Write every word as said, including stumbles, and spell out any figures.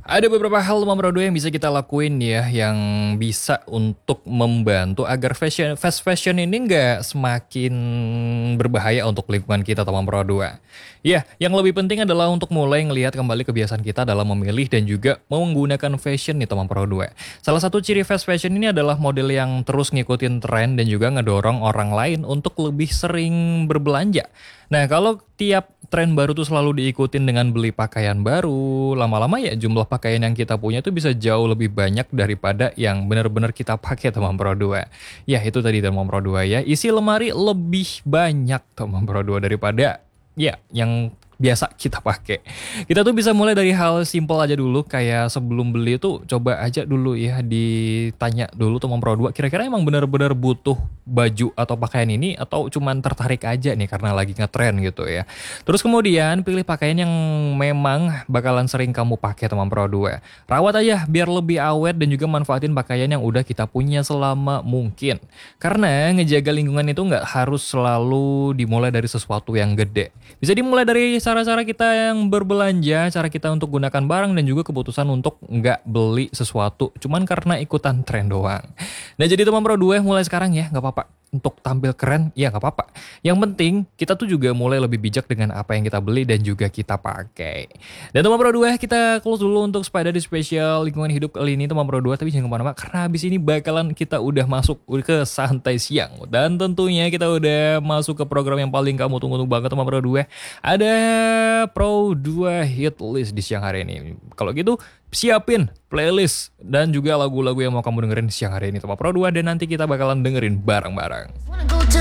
Ada beberapa hal nomor dua yang bisa kita lakuin ya, yang bisa untuk membantu agar fashion fast fashion ini nggak semakin berbahaya untuk lingkungan kita teman dua. Ya, yang lebih penting adalah untuk mulai ngelihat kembali kebiasaan kita dalam memilih dan juga menggunakan fashion nih teman dua. Salah satu ciri fast fashion ini adalah model yang terus ngikutin tren dan juga ngedorong orang lain untuk lebih sering berbelanja. Nah, kalau tiap tren baru tuh selalu diikutin dengan beli pakaian baru, lama-lama ya jumlah pakaian yang kita punya tuh bisa jauh lebih banyak daripada yang benar-benar kita pakai teman Pro dua. Ya, itu tadi teman Pro dua ya. Isi lemari lebih banyak teman Pro dua daripada ya yang biasa kita pakai. Kita tuh bisa mulai dari hal simple aja dulu, kayak sebelum beli tuh coba aja dulu ya ditanya dulu teman Pro dua kira-kira emang benar-benar butuh baju atau pakaian ini atau cuman tertarik aja nih karena lagi ngetren gitu ya. Terus kemudian pilih pakaian yang memang bakalan sering kamu pakai teman Pro dua. Rawat aja biar lebih awet dan juga manfaatin pakaian yang udah kita punya selama mungkin. Karena ngejaga lingkungan itu nggak harus selalu dimulai dari sesuatu yang gede. Bisa dimulai dari cara-cara kita yang berbelanja, cara kita untuk gunakan barang dan juga keputusan untuk nggak beli sesuatu cuman karena ikutan tren doang. Nah, jadi teman Pro dua mulai sekarang ya, nggak apa-apa untuk tampil keren, ya nggak apa-apa. Yang penting kita tuh juga mulai lebih bijak dengan apa yang kita beli dan juga kita pakai. Dan teman Pro dua kita close dulu untuk Sepeda di spesial lingkungan hidup kali ini teman Pro dua, tapi jangan kemana-mana karena habis ini bakalan kita udah masuk ke santai siang. Dan tentunya kita udah masuk ke program yang paling kamu tunggu-tunggu banget teman Pro dua. Ada Pro dua hit list di siang hari ini. Kalau gitu siapin playlist dan juga lagu-lagu yang mau kamu dengerin siang hari ini teman Pro dua, dan nanti kita bakalan dengerin bareng-bareng.